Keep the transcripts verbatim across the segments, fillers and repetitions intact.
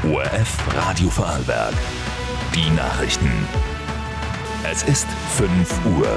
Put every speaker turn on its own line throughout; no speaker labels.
O R F Radio Vorarlberg. Die Nachrichten. Es ist fünf Uhr.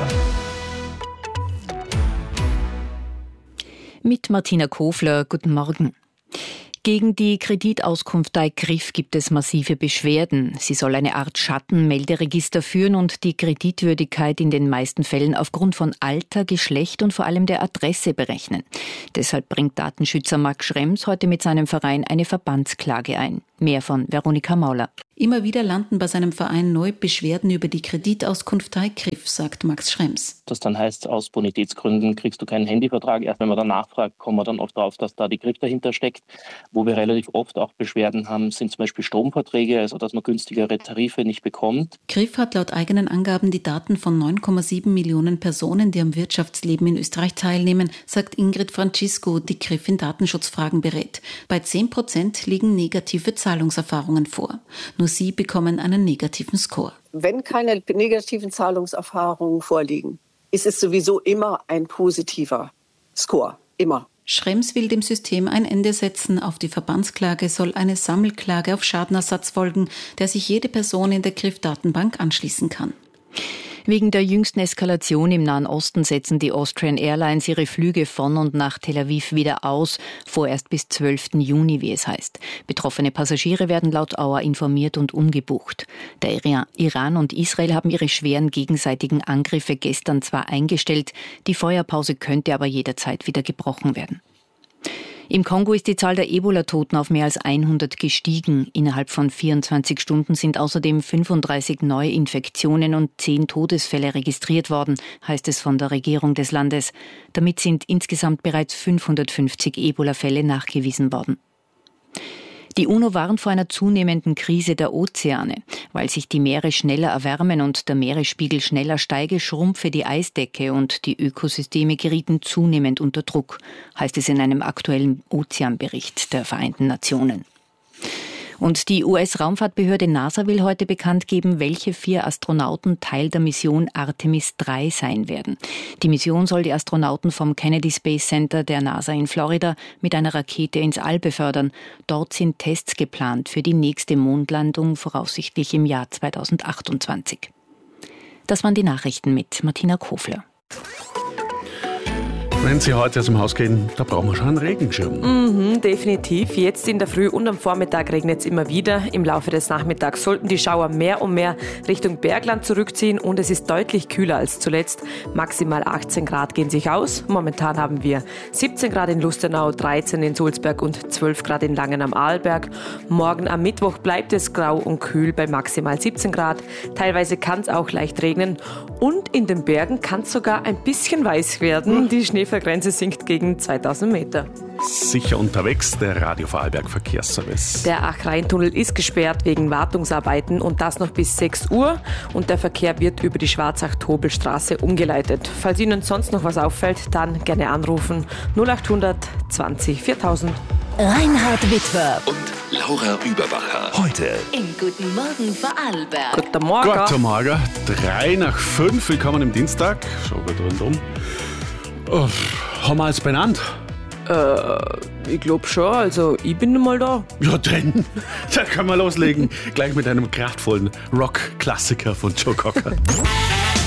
Mit Martina Kofler, guten Morgen. Gegen die Kreditauskunftei K R I F gibt es massive Beschwerden. Sie soll eine Art Schattenmelderegister führen und die Kreditwürdigkeit in den meisten Fällen aufgrund von Alter, Geschlecht und vor allem der Adresse berechnen. Deshalb bringt Datenschützer Max Schrems heute mit seinem Verein eine Verbandsklage ein. Mehr von Veronika Mauler.
Immer wieder landen bei seinem Verein neu Beschwerden über die Kreditauskunftei K R I F, sagt Max Schrems.
Das dann heißt, aus Bonitätsgründen kriegst du keinen Handyvertrag. Erst wenn man danach fragt, kommen wir dann oft drauf, dass da die K R I F dahinter steckt. Wo wir relativ oft auch Beschwerden haben, sind zum Beispiel Stromverträge, also dass man günstigere Tarife nicht bekommt.
K R I F hat laut eigenen Angaben die Daten von neun Komma sieben Millionen Personen, die am Wirtschaftsleben in Österreich teilnehmen, sagt Ingrid Francisco, die K R I F in Datenschutzfragen berät. Bei zehn Prozent liegen negative Zahlungserfahrungen vor. Nur sie bekommen einen negativen Score.
Wenn keine negativen Zahlungserfahrungen vorliegen, ist es sowieso immer ein positiver Score. Immer.
Schrems will dem System ein Ende setzen. Auf die Verbandsklage soll eine Sammelklage auf Schadenersatz folgen, der sich jede Person in der K R I F-Datenbank anschließen kann.
Wegen der jüngsten Eskalation im Nahen Osten setzen die Austrian Airlines ihre Flüge von und nach Tel Aviv wieder aus, vorerst bis zwölften Juni, wie es heißt. Betroffene Passagiere werden laut A U A informiert und umgebucht. Der Iran und Israel haben ihre schweren gegenseitigen Angriffe gestern zwar eingestellt, die Feuerpause könnte aber jederzeit wieder gebrochen werden. Im Kongo ist die Zahl der Ebola-Toten auf mehr als hundert gestiegen. Innerhalb von vierundzwanzig Stunden sind außerdem fünfunddreißig Neuinfektionen und zehn Todesfälle registriert worden, heißt es von der Regierung des Landes. Damit sind insgesamt bereits fünfhundertfünfzig Ebola-Fälle nachgewiesen worden. Die UNO warnt vor einer zunehmenden Krise der Ozeane. Weil sich die Meere schneller erwärmen und der Meeresspiegel schneller steige, schrumpfe die Eisdecke und die Ökosysteme gerieten zunehmend unter Druck, heißt es in einem aktuellen Ozeanbericht der Vereinten Nationen. Und die U S-Raumfahrtbehörde NASA will heute bekannt geben, welche vier Astronauten Teil der Mission Artemis drei sein werden. Die Mission soll die Astronauten vom Kennedy Space Center der NASA in Florida mit einer Rakete ins All befördern. Dort sind Tests geplant für die nächste Mondlandung, voraussichtlich im Jahr zweitausendachtundzwanzig. Das waren die Nachrichten mit Martina Kofler.
Wenn Sie heute aus dem Haus gehen, da brauchen wir schon einen Regenschirm.
Mhm, definitiv. Jetzt in der Früh und am Vormittag regnet es immer wieder. Im Laufe des Nachmittags sollten die Schauer mehr und mehr Richtung Bergland zurückziehen und es ist deutlich kühler als zuletzt. Maximal achtzehn Grad gehen sich aus. Momentan haben wir siebzehn Grad in Lustenau, dreizehn in Sulzberg und zwölf Grad in Langen am Arlberg. Morgen am Mittwoch bleibt es grau und kühl bei maximal siebzehn Grad. Teilweise kann es auch leicht regnen und in den Bergen kann es sogar ein bisschen weiß werden. Die Schneefallgrenze sinkt gegen zweitausend Meter.
Sicher unterwegs, der Radio Vorarlberg Verkehrsservice.
Der Ach-Rhein-Tunnel ist gesperrt wegen Wartungsarbeiten und das noch bis sechs Uhr. Und der Verkehr wird über die Schwarzach-Tobel-Straße umgeleitet. Falls Ihnen sonst noch was auffällt, dann gerne anrufen. null achthundert zwanzig viertausend.
Reinhard Witwer
und Laura Überbacher. Heute
in Guten Morgen Vorarlberg.
Guten Morgen.
Guten Morgen. Drei nach fünf. Willkommen am Dienstag. Schau mal rundum. Oh, haben wir jetzt benannt?
Äh, ich glaube schon. Also, ich bin mal da.
Ja, dann. Da können wir loslegen. Gleich mit einem kraftvollen Rock-Klassiker von Joe Cocker.